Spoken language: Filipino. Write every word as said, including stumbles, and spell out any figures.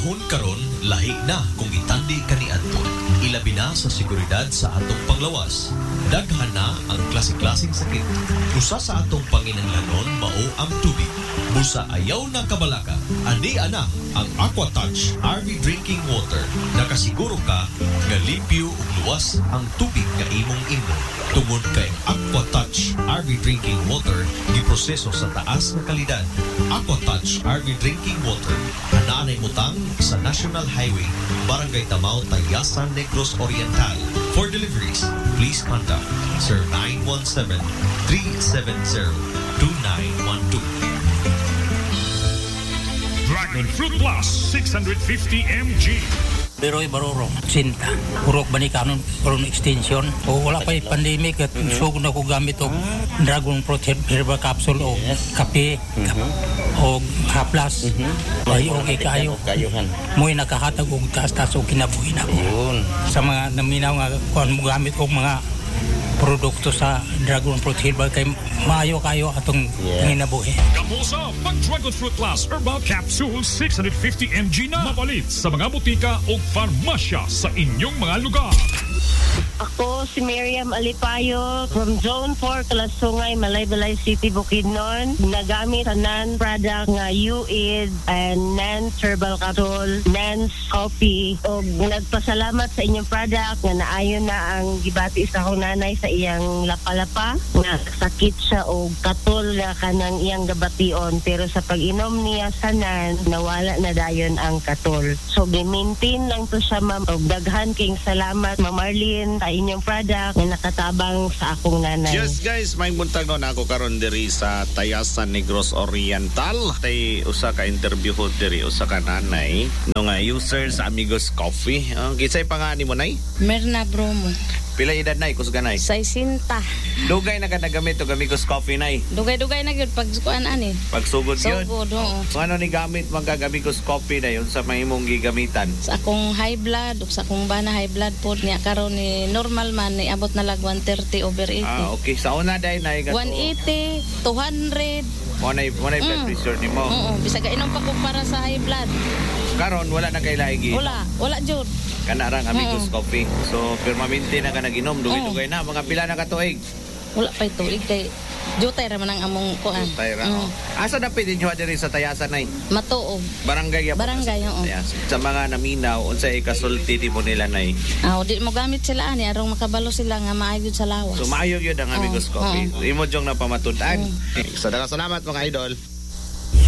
panahon karon lahi na kung itandi kaniadto. Ilabi na sa seguridad sa atong panglawas. Daghan na ang klase-klaseng sakit. Usa sa atong panginahanglanon mao ang tubig. Busa ayaw na kabalaka. Ani ana ang Aquatouch R V Drinking Water. Nakasiguro ka nga limpyo ug luwas ang tubig nga imong inom. Tungod kay Aquatouch R V Drinking Water giproseso sa taas nga kalidad. Aquatouch R V Drinking Water anaanay mutang sa National Highway, Barangay Tamao, Tayasan, Negros Oriental. For deliveries, please contact Sir nine one seven, three seven zero, two nine one two. Dragon Fruit Plus six hundred fifty milligrams. Pero ibaroro, sinta. Urok ba ni kanon karon extension? O wala pa yung pandemic at mm-hmm. sugod na ko gamit o Dragon Fruit Herbal Capsule o yes. kape mm-hmm. o haplas. Mm-hmm. Ay o kayo. Mo'y nakahatag o kastas o kinabuhin ako. Yun. Sa mga naminaw nga kung mo gamit o mga produkto sa Dragon Fruit Herbal kay maayo kayo atong yeah. nginabuhi. Kamusa pag Dragon Fruit Plus Herbal Capsule six hundred fifty milligrams na mapalit sa mga butika o farmasya sa inyong mga lugar. Ako si Miriam Alipayo from Zone four, Kalasungay, Malaybalay City, Bukidnon. Nagamit sa non-product nga U I D and Nance Herbal Capsule, Nance Coffee. O nagpasalamat sa inyong product nga naayon na ang gibati sa akong nanay sa iyang lapalapa. Nga sakit siya o katol na kanang iyang gabation. Pero sa pag-inom niya sa Nan, nawala na dayon ang katol. So, gi-maintain lang to siya, ma'am. O daghan king salamat, Ma'am Marlene, sa inyong product na nakatabang sa akong nanay. Yes guys, may buntagon ako karon diri sa Tayasan, Negros Oriental. Tay usa ka interview ho diri usa ka nanay no nga user sa Amigos Coffee. Uh, kisay pangani mo nay? Merna Bromo. Pila edad nay kusga nay? Saisinta. Dugay na ka nagamit og Amigos Coffee nay. Dugay-dugay na gyud pag kuan ani. Pagsugod gyud. Sugod oo. So, ano ni gamit man kag Amigos Coffee na yun sa mahimong gigamitan? Sa akong high blood ug sa akong bana high blood pod niya karon ni normal man ni abot na lag one thirty over eighty. Ah okay, sa una day nay gato. one eighty, two hundred. Mo nay mo nay blood pressure nimo. Oo, bisag inom pa ko para sa high blood. Karon wala na kay laigi. Wala, wala jud. Kana rang Amigos mm-hmm. Coffee. So permanente na ka naginom, dugay-dugay na mga pila na ka tuig. Wala pa tuig kay jutay ra man ang among kuan. Jutay ra. Mm. Asa na pwede nyo diri sa Tayasan nay? Matuog. Barangay ya. Barangay oo. Sa mga naminaw unsay ikasulti di mo nila nay? Ah, di mo gamit sila ani arong makabalo sila nga maayo sa lawas. So maayo gyud ang Amigos Coffee. Imo jong napamatud-an. Mm. So salamat mga idol.